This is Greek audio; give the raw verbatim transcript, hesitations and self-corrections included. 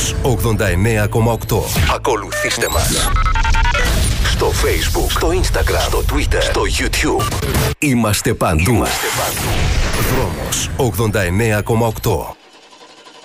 Δρόμος ογδόντα εννέα κόμμα οκτώ. Ακολουθήστε μας στο Facebook, στο Instagram, στο Twitter, στο YouTube. Είμαστε παντού. Είμαστε παντού. Δρόμος ογδόντα εννέα κόμμα οκτώ.